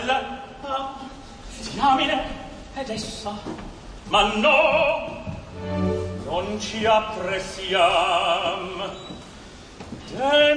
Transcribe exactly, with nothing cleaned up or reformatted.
bella, ah, diamine, ed essa, ma no, non ci appressiam.